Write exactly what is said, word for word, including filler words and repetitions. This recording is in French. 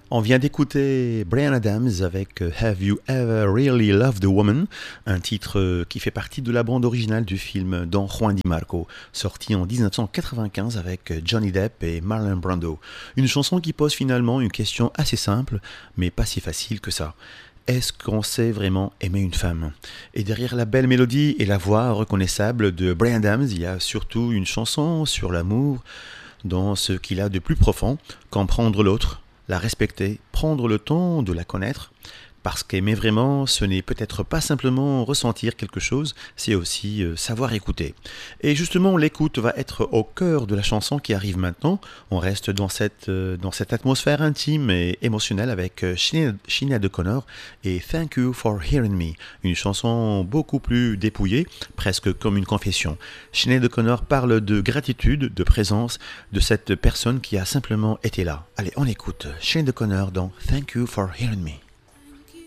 On vient d'écouter Bryan Adams avec Have You Ever Really Loved a Woman, un titre qui fait partie de la bande originale du film Don Juan Di Marco, sorti en dix-neuf cent quatre-vingt-quinze avec Johnny Depp et Marlon Brando. Une chanson qui pose finalement une question assez simple, mais pas si facile que ça. Est-ce qu'on sait vraiment aimer une femme ? Et derrière la belle mélodie et la voix reconnaissable de Bryan Adams, il y a surtout une chanson sur l'amour, dans ce qu'il a de plus profond, comprendre l'autre, la respecter, prendre le temps de la connaître, parce qu'aimer vraiment, ce n'est peut-être pas simplement ressentir quelque chose, c'est aussi euh, savoir écouter. Et justement, l'écoute va être au cœur de la chanson qui arrive maintenant. On reste dans cette, euh, dans cette atmosphère intime et émotionnelle avec euh, Sinéad O'Connor et Thank You for Hearing Me, une chanson beaucoup plus dépouillée, presque comme une confession. Sinéad O'Connor parle de gratitude, de présence de cette personne qui a simplement été là. Allez, on écoute Sinéad O'Connor dans Thank You for Hearing Me.